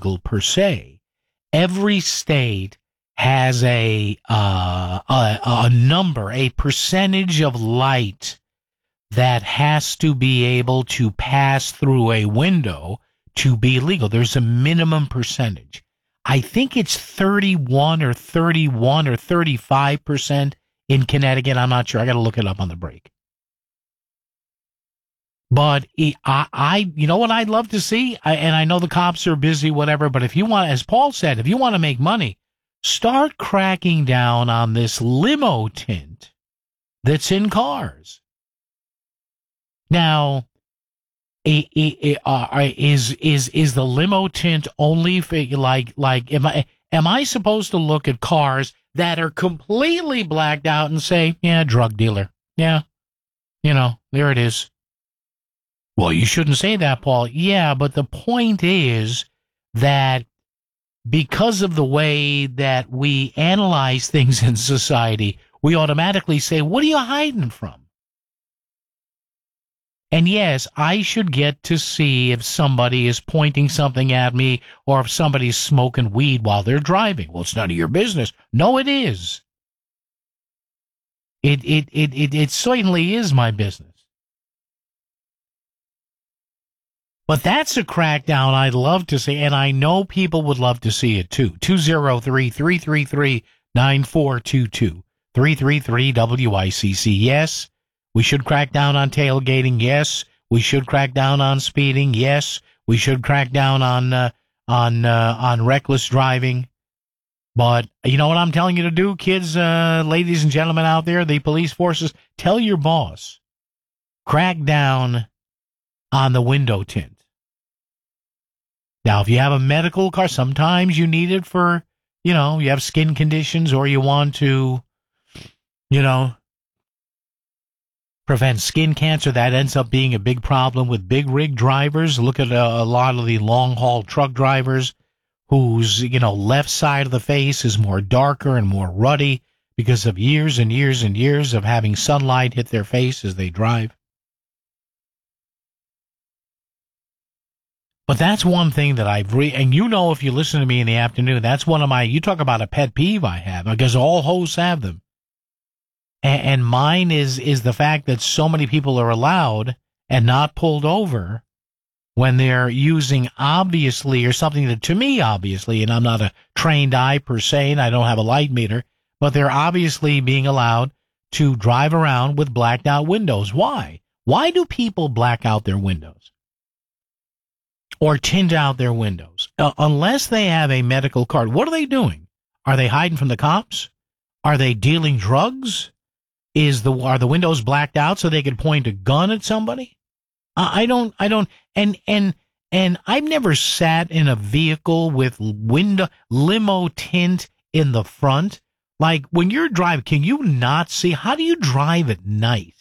illegal per se. Every state has a number, a percentage of light that has to be able to pass through a window to be legal. There's a minimum percentage. I think it's 31 or 35% in Connecticut. I'm not sure. I got to look it up on the break. But you know what I'd love to see? And I know the cops are busy, whatever, but if you want, as Paul said, if you want to make money, start cracking down on this limo tint that's in cars. Now, is the limo tint only for, am I supposed to look at cars that are completely blacked out and say, yeah, drug dealer. Yeah, there it is. Well, you shouldn't say that, Paul. Yeah, but the point is that because of the way that we analyze things in society, we automatically say, what are you hiding from? And yes, I should get to see if somebody is pointing something at me or if somebody's smoking weed while they're driving. Well, it's none of your business. No, it is. It certainly is my business. But that's a crackdown I'd love to see, and I know people would love to see it too. 203-333-9422, 333-WICC. Yes, we should crack down on tailgating. Yes, we should crack down on speeding. Yes, we should crack down on reckless driving. But you know what I'm telling you to do, kids, ladies and gentlemen out there, the police forces, tell your boss, crack down on the window tint. Now, if you have a medical car, sometimes you need it for, you have skin conditions or you want to, prevent skin cancer. That ends up being a big problem with big rig drivers. Look at a lot of the long-haul truck drivers whose, left side of the face is more darker and more ruddy because of years and years and years of having sunlight hit their face as they drive. But that's one thing that I've and if you listen to me in the afternoon, that's one of you talk about a pet peeve I have, because all hosts have them. And mine is the fact that so many people are allowed and not pulled over when they're using obviously, or something that to me obviously, and I'm not a trained eye per se, and I don't have a light meter, but they're obviously being allowed to drive around with blacked out windows. Why? Why do people black out their windows? Or tint out their windows, unless they have a medical card? What are they doing? Are they hiding from the cops? Are they dealing drugs? Are the windows blacked out so they could point a gun at somebody? I don't, and I've never sat in a vehicle with limo tint in the front. Like, when you're driving, can you not see? How do you drive at night?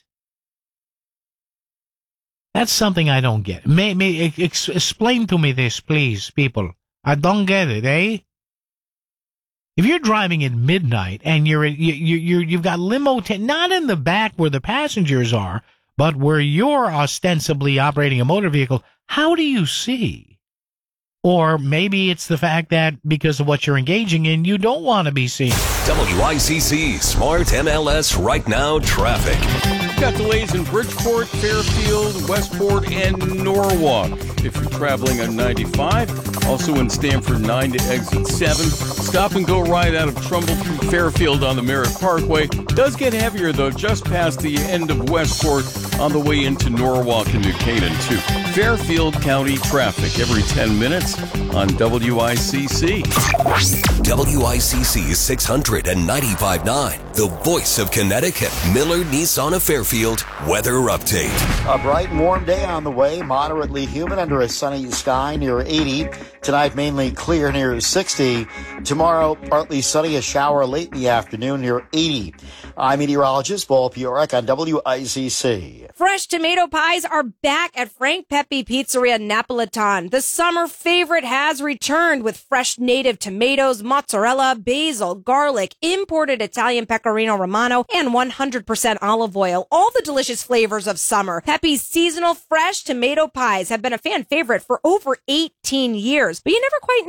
That's something I don't get. Explain to me this, please, people. I don't get it, eh? If you're driving at midnight and you've got limo tint, not in the back where the passengers are, but where you're ostensibly operating a motor vehicle, how do you see? Or maybe it's the fact that because of what you're engaging in, you don't want to be seen. WICC Smart MLS Right Now Traffic. Got delays in Bridgeport, Fairfield, Westport, and Norwalk. If you're traveling on 95, also in Stamford 9 to exit 7. Stop and go right out of Trumbull through Fairfield on the Merritt Parkway. Does get heavier, though, just past the end of Westport on the way into Norwalk and New Canaan, too. Fairfield County traffic every 10 minutes on WICC. WICC 695.9, the voice of Connecticut. Miller Nissan of Fairfield weather update. A bright and warm day on the way, moderately humid under a sunny sky near 80. Tonight mainly clear near 60. Tomorrow partly sunny, a shower late in the afternoon near 80. I'm meteorologist Paul Piorek on WICC. Fresh tomato pies are back at Frank Pepe Pizzeria Napolitan. The summer favorite has returned with fresh native tomatoes, mozzarella, basil, garlic, imported Italian pecorino romano, and 100% olive oil. All the delicious flavors of summer. Pepe's seasonal fresh tomato pies have been a fan favorite for over 18 years, but you never quite